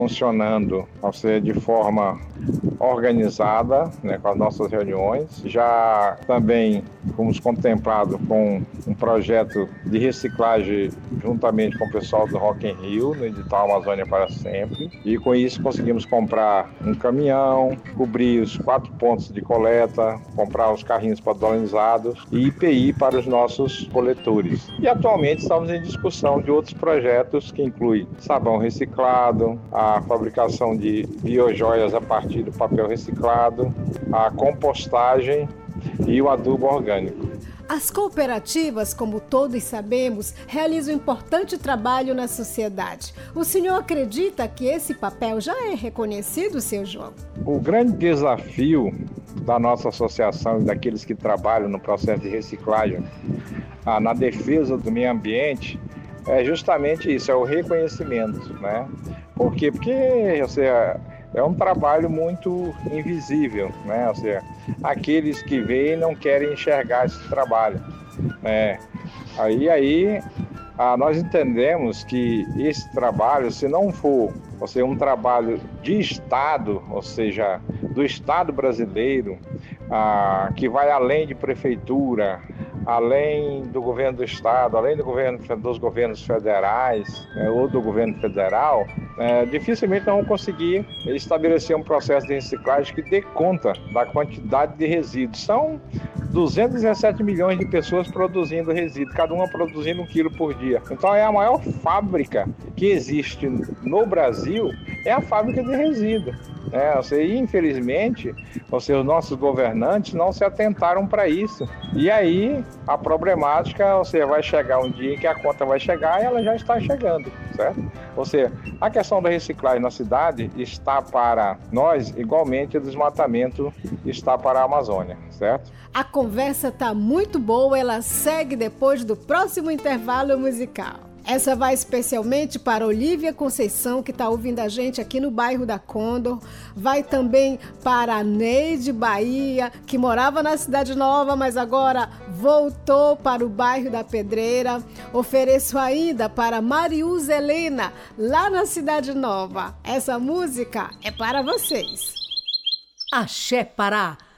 funcionando, ou seja, de forma organizada, né, com as nossas reuniões. Já também fomos contemplados com um projeto de reciclagem juntamente com o pessoal do Rock in Rio, no edital Amazônia para Sempre. E com isso conseguimos comprar um caminhão, cobrir os 4 pontos de coleta, comprar os carrinhos padronizados e IPI para os nossos coletores. E atualmente estamos em discussão de outros projetos que incluem sabão reciclado, a fabricação de biojoias a partir do papel reciclado, a compostagem e o adubo orgânico. As cooperativas, como todos sabemos, realizam um importante trabalho na sociedade. O senhor acredita que esse papel já é reconhecido, seu João? O grande desafio da nossa associação e daqueles que trabalham no processo de reciclagem na defesa do meio ambiente é justamente isso, é o reconhecimento, né? Por quê? Porque, ou seja, é um trabalho muito invisível, né? Ou seja, aqueles que veem não querem enxergar esse trabalho, né? Aí nós entendemos que esse trabalho, se não for, ou seja, um trabalho de Estado, ou seja, do Estado brasileiro, que vai além de prefeitura, além do governo do Estado, além dos governos federais, ou do governo federal, dificilmente nós vamos conseguir estabelecer um processo de reciclagem que dê conta da quantidade de resíduos. São 217 milhões de pessoas produzindo resíduos, cada uma produzindo 1 quilo por dia. Então é a maior fábrica que existe no Brasil, é a fábrica de resíduos. Infelizmente, os nossos governantes não se atentaram para isso. E aí a problemática, vai chegar um dia em que a conta vai chegar e ela já está chegando, certo? Ou seja, a questão da reciclagem na cidade está para nós, igualmente o desmatamento está para a Amazônia, certo? A conversa está muito boa, ela segue depois do próximo intervalo musical. Essa vai especialmente para Olívia Conceição, que está ouvindo a gente aqui no bairro da Condor. Vai também para a Neide Bahia, que morava na Cidade Nova, mas agora voltou para o bairro da Pedreira. Ofereço ainda para Mariuza Helena, lá na Cidade Nova. Essa música é para vocês. Axé Pará,